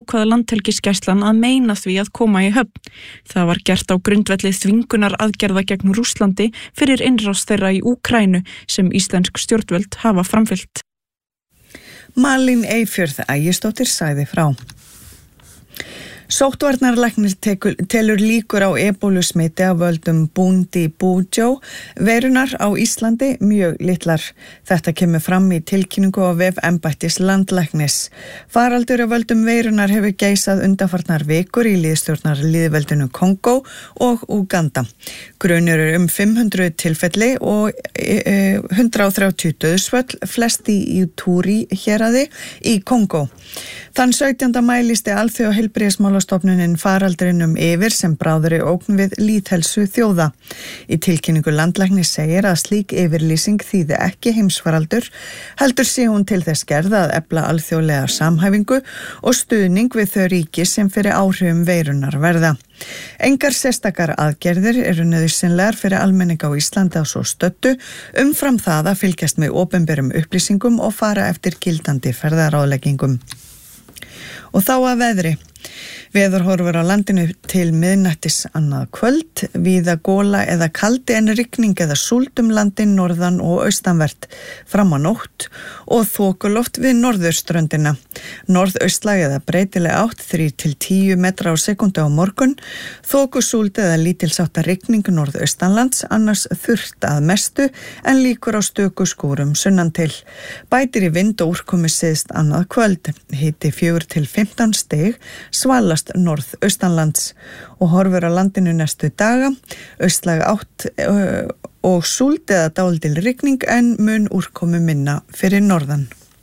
ákvað Landhelgisgæslan að meina því að koma í höfn. Það var gert á grundvelli þvingunar aðgerða gegn Rússlandi fyrir innrás þeirra í Úkraínu sem íslensk stjórnvöld hafa framfylgt. Malín Eyfjörð Ægisdóttir sagði frá. Sóttvarnarlæknir telur líkur á ebólusmiti af völdum Bundibugyo veirunar á Íslandi mjög litlar. Þetta kemur fram í tilkynningu á vef embættis landlæknis. Faraldur af völdum veirunar hefur geisað undanfarnar vikur í lýðveldinu Kongó og Uganda. Grunur 500 tilfelli og 130 dauðsföll, flest í Ituri héraði í Kongó. Þann 17. maí lýsti Alþjóðaheilbrigðismálastofnunin faraldrinum yfir sem bráðri ógn við lýðheilsu þjóða. Í tilkynningu landlæknis segir að slík yfirlýsing þýði ekki heimsfaraldur, heldur sé hún til þess gerð að efla alþjóðlega samhæfingu og stuðning við þau ríki sem fyrir áhrifum veirunar verða. Engar sérstakar aðgerðir eru nauðsynlegar fyrir almenning á Íslandi á svo stöddu umfram það að fylgjast með opinberum upplýsingum og fara eftir gildandi ferðaráðleggingum. Og þá að veðri. Veðurhorfur á landinu til miðnættis annað kvöld, víða gola eða kaldi en rigning eða súld landin norðan og austanvert fram á nótt og þokuloft við norðurströndina. Norðaustlæg eða breytileg átt 3-10 metra á sekundu á morgun, þokusúld eða lítilsháttar rigning norðaustanlands, annars þurrt að mestu en líkur á stöku skúrum sunnan til. Bætir í vind og úrkomi syðst annað kvöld, hiti 4-15 stig, svalast norðaustanlands og horfur á landinu næstu daga, austlæg átt og súld eða dálítil rigning en mun úrkomu minna fyrir norðan.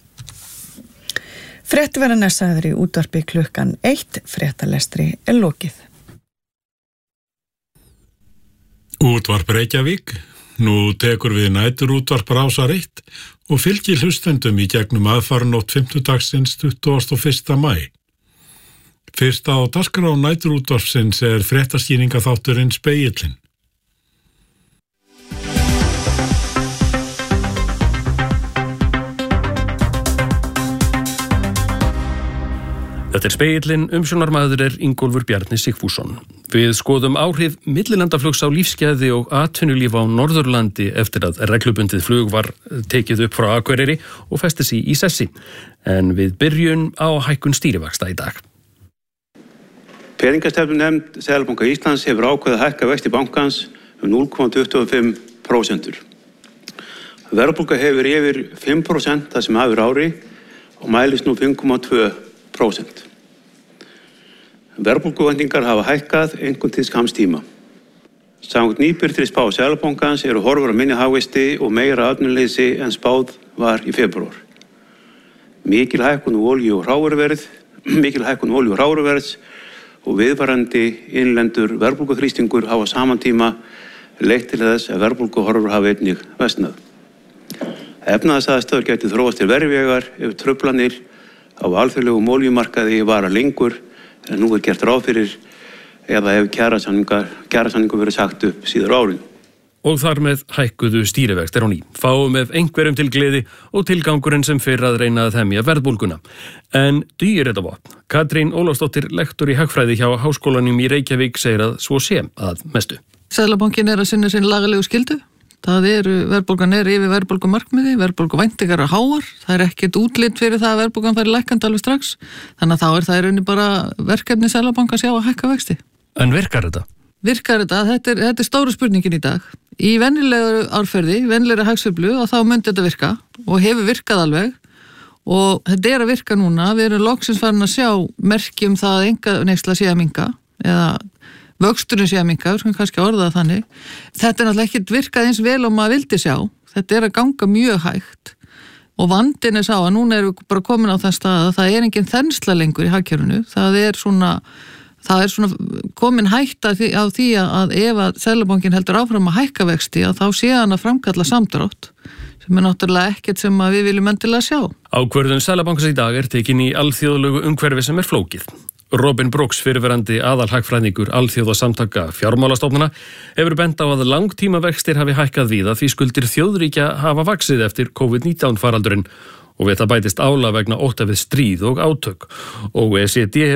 Fréttverðan sagður í útvarpi klukkan 1, fréttalestri lokið. Útvarp Reykjavík, nú tekur við næturútvarp Rásar 1 og fylgir hlustendum í gegnum aðfaranótt 5. dagsins 21. maí. Fyrst á dagskrá næturútvarpsins fréttaskýringaþátturinn Spegillinn. Þetta Spegillinn, umsjónarmaður Ingólfur Bjarni Sigfússon. Við skoðum áhrif millilandaflugs á lífsgæði og atvinnulíf á Norðurlandi eftir að reglubundið flug var tekið upp frá Akureyri og festi sig í sessi. En við byrjum á hækkun stýrivaxta í dag. Peningastefnunefnd Seðlabanka Íslands hefur ákveðið að hækka vexti bankans 0,25%. Verðbólga hefur yfir 5% það sem hafur ári og mælist nú 5,2%. Verðbólguvæntingar hafa hækkað einkum til skamms tíma. Samkvæmt nýbirtri spá Seðlabankans eru horfur á minni hagvexti og meira atvinnuleysi en spáð var í febrúar. Mikil hækkun á olíu og hráuruverðs og viðvarandi innlendur verðbólguþrýstingur hafa saman tíma leitt til þess að verðbólguhorfur hafa einnig versnað. Efnahagsaðstæður gætu þróast til verri vegar ef truflanir á alþjóðlegum olíumarkaði vara lengur en nú gert ráð fyrir eða ef kjarasamningu verið sagt upp síðar á árinu. Og þar með hækkuðu stýrivextir á ný. Fáum með einhverjum til gleði og tilgangurinn sem fyrir að reyna að hemja verðbólguna. En dugir þetta vopn? Katrín Ólafsdóttir, lektor í hagfræði hjá Háskólanum í Reykjavík, segir að svo sé að mestu. Seðlabankinn að sinna sín lagalegu skyldu. Verðbólgan yfir verðbólgumarkmiði, verðbólguvæntingar háar. Það ekkert útlit fyrir það að verðbólgan færi lækkandi alveg strax. Þannig að þá það í rauninni bara verkefni Seðlabanka að sjá að hækka vexti. En virkar þetta? Þetta stóru spurningin í dag. Í venjulegu árferði, venjulegri hagsveiflu, að þá myndi þetta virka og hefur virkað alveg og þetta að virka núna. Við erum loksins farin að sjá merki það að einkaneysla sé að minnka eða vöxturinn sé að minnka, við skulum kannski orða það þannig. Þetta náttúrulega ekkert virkað eins vel og maður vildi sjá. Þetta að ganga mjög hægt og vandinn sá að núna erum við bara komin á þann stað að það engin þensla lengur í hagkerfinu. Það er svona komin hætta á því að ef að Seðlabankinn heldur áfram að hækka vexti að þá sé hann að framkalla samdrátt sem náttúrulega ekkert sem við viljum endilega sjá. Ákvörðun Seðlabankans í dag tekin í alþjóðlegu umhverfi sem flókið. Robin Brooks, fyrirverandi aðalhagfræðingur alþjóðasamtaka fjármálastofnana, hefur bent á að langtímavextir hafi hækkað víða því skuldir þjóðríkja hafa vaxið eftir COVID-19 faraldurinn og við það bætist álag vegna ótta við stríð og átök. Og OECD